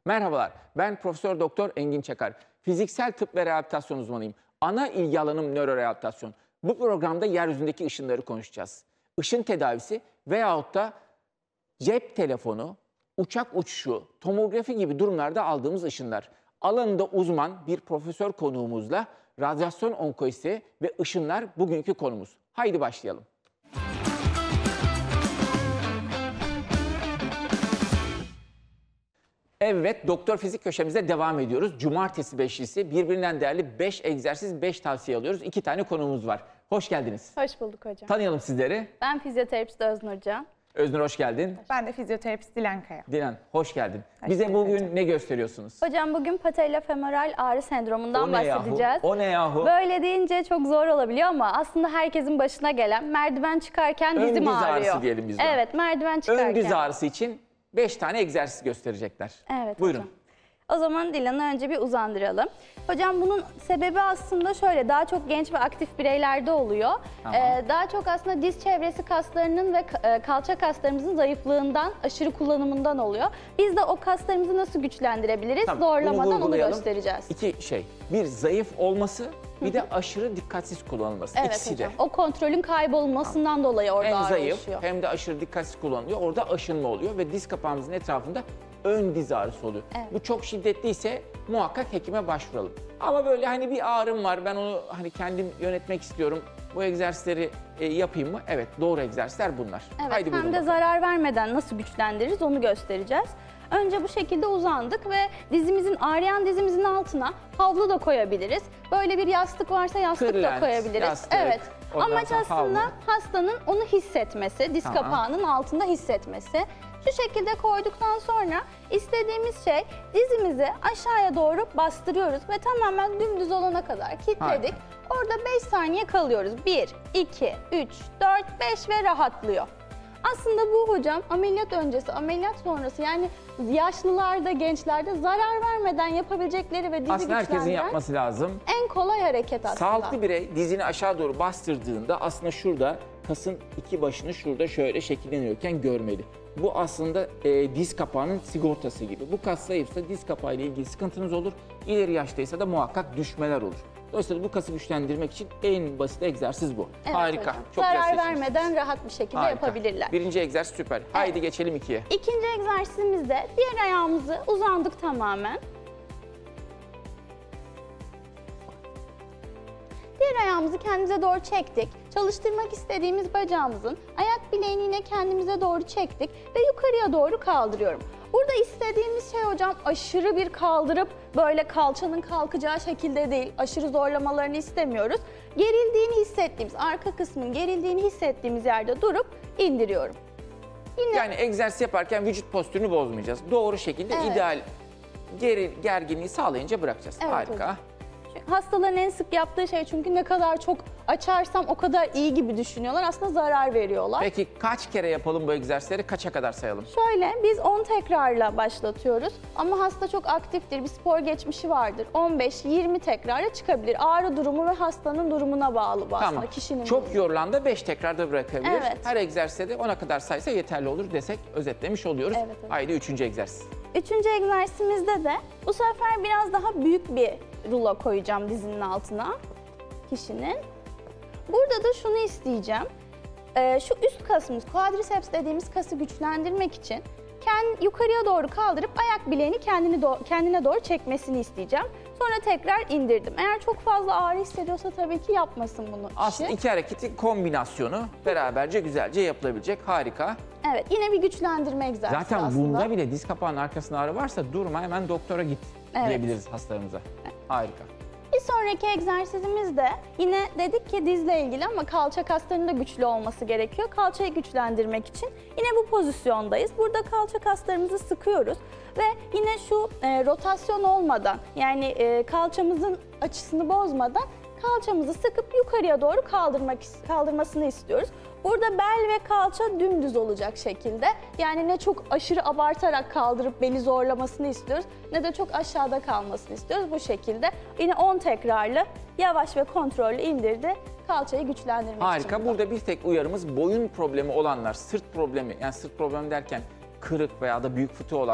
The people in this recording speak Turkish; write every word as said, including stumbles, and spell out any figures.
Merhabalar, ben Profesör Doktor Engin Çakar. Fiziksel tıp ve rehabilitasyon uzmanıyım. Ana ilgi alanım nörorehabilitasyon. Bu programda yeryüzündeki ışınları konuşacağız. Işın tedavisi veyahut da cep telefonu, uçak uçuşu, tomografi gibi durumlarda aldığımız ışınlar. Alanında uzman bir profesör konuğumuzla radyasyon onkolojisi ve ışınlar bugünkü konumuz. Haydi başlayalım. Evet, Doktor Fizik köşemizde devam ediyoruz. Cumartesi beşlisi birbirinden değerli beş egzersiz, beş tavsiye alıyoruz. İki tane konuğumuz var. Hoş geldiniz. Hoş bulduk hocam. Tanıyalım sizleri. Ben fizyoterapist Öznur Can. Öznur hoş geldin. Ben de fizyoterapist Dilan Kaya. Dilan hoş geldin. Hoş Bize bulduk bugün hocam. ne gösteriyorsunuz? Hocam bugün patellofemoral ağrı sendromundan O ne bahsedeceğiz. yahu? O ne yahu? Böyle deyince çok zor olabiliyor ama aslında herkesin başına gelen merdiven çıkarken Ön dizim diz ağrısı ağrıyor. diyelim biz de. Evet, merdiven çıkarken. Ön diz ağrısı için beş tane egzersiz gösterecekler. Evet Buyurun. hocam. O zaman Dilan'ı önce bir uzandıralım. Hocam bunun sebebi aslında şöyle, daha çok genç ve aktif bireylerde oluyor. Tamam. Ee, daha çok aslında diz çevresi kaslarının ve e, kalça kaslarımızın zayıflığından, aşırı kullanımından oluyor. Biz de o kaslarımızı nasıl güçlendirebiliriz? Tamam, bunu Zorlamadan onu vurgulayalım. göstereceğiz. İki şey. Bir, zayıf olması, bir de aşırı dikkatsiz kullanılması. Evet İkisi hocam. de. O kontrolün kaybolmasından dolayı orada Hem ağrı zayıf oluşuyor. hem de aşırı dikkatsiz kullanılıyor. Orada aşınma oluyor ve diz kapağımızın etrafında ön diz ağrısı oluyor. Evet. Bu çok şiddetliyse muhakkak hekime başvuralım. Ama böyle hani bir ağrım var, ben onu hani kendim yönetmek istiyorum, bu egzersizleri e, yapayım mı? Evet, doğru egzersizler bunlar. Evet, Haydi hem buyurun de bakalım. zarar vermeden nasıl güçlendiririz onu göstereceğiz. Önce bu şekilde uzandık ve dizimizin, ağrıyan dizimizin altına havlu da koyabiliriz. Böyle bir yastık varsa yastık Kırlent, da koyabiliriz. yastık, Evet. ondan Amaç sonra aslında havlu. hastanın onu hissetmesi, diz Tamam. kapağının altında hissetmesi. Şu şekilde koyduktan sonra istediğimiz şey, dizimizi aşağıya doğru bastırıyoruz ve tamamen dümdüz olana kadar kilitledik. Harika. Orada beş saniye kalıyoruz. bir, iki, üç, dört, beş ve rahatlıyor. Aslında bu hocam ameliyat öncesi, ameliyat sonrası, yani yaşlılarda, gençlerde zarar vermeden yapabilecekleri ve dizi Aslında herkesin güçlendiren yapması lazım. en kolay hareket aslında. Sağlıklı birey dizini aşağı doğru bastırdığında aslında şurada kasın iki başını şurada şöyle şekilleniyorken görmeli. Bu aslında e, diz kapağının sigortası gibi. Bu kas zayıfsa diz kapağı ile ilgili sıkıntınız olur. İleri yaştaysa da muhakkak düşmeler olur. Dolayısıyla bu kası güçlendirmek için en basit egzersiz bu. Evet Harika. hocam. Çok zarar güzel seçmişsiniz. vermeden rahat bir şekilde Harika. yapabilirler. Birinci egzersiz süper. Haydi geçelim ikiye. İkinci egzersizimizde diğer ayağımızı uzandık tamamen. Diğer ayağımızı kendimize doğru çektik. Çalıştırmak istediğimiz bacağımızın ayak bileğini yine kendimize doğru çektik ve yukarıya doğru kaldırıyorum. Burada istediğimiz şey hocam aşırı bir kaldırıp böyle kalçanın kalkacağı şekilde değil, aşırı zorlamalarını istemiyoruz. Gerildiğini hissettiğimiz, arka kısmın gerildiğini hissettiğimiz yerde durup indiriyorum. Yine Yani egzersiz yaparken vücut postürünü bozmayacağız. Doğru şekilde Evet. ideal geri, gerginliği sağlayınca bırakacağız. Evet Harika. hocam. Hastaların en sık yaptığı şey, çünkü ne kadar çok açarsam o kadar iyi gibi düşünüyorlar. Aslında zarar veriyorlar. Peki kaç kere yapalım bu egzersizleri? Kaça kadar sayalım? Şöyle, biz on tekrarla başlatıyoruz ama hasta çok aktiftir, bir spor geçmişi vardır. on beş yirmi tekrarla çıkabilir. Ağrı durumu ve hastanın durumuna bağlı bu aslında, Tamam. kişinin Çok durumu. yorulan da beş tekrarda bırakabilir. Evet. Her egzersizde ona kadar saysa yeterli olur desek özetlemiş oluyoruz. Evet, evet. Haydi üçüncü egzersiz. Üçüncü egzersizimizde de bu sefer biraz daha büyük bir rulo koyacağım dizinin altına kişinin. Burada da şunu isteyeceğim. Ee, şu üst kasımız, quadriceps dediğimiz kası güçlendirmek için kendi yukarıya doğru kaldırıp ayak bileğini kendini do- kendine doğru çekmesini isteyeceğim. Sonra tekrar indirdim. Eğer çok fazla ağrı hissediyorsa tabii ki yapmasın bunu. Aslında kişi. iki hareketin kombinasyonu beraberce güzelce yapılabilecek. Harika. Evet, yine bir güçlendirme egzersizi Zaten aslında. bunda bile diz kapağının arkasında ağrı varsa durma, hemen doktora git Evet. diyebiliriz hastalarımıza. Harika. Bir sonraki egzersizimiz de yine dedik ki dizle ilgili ama kalça kaslarının da güçlü olması gerekiyor. Kalçayı güçlendirmek için yine bu pozisyondayız. Burada kalça kaslarımızı sıkıyoruz ve yine şu e, rotasyon olmadan, yani e, kalçamızın açısını bozmadan kalçamızı sıkıp yukarıya doğru kaldırmak kaldırmasını istiyoruz. Burada bel ve kalça dümdüz olacak şekilde. Yani ne çok aşırı abartarak kaldırıp beli zorlamasını istiyoruz, ne de çok aşağıda kalmasını istiyoruz. Bu şekilde yine on tekrarlı yavaş ve kontrollü indirdi. Kalçayı güçlendirmek Harika. için. Burada bir tek uyarımız, boyun problemi olanlar, sırt problemi, yani sırt problemi derken kırık veya da büyük fıtığı olan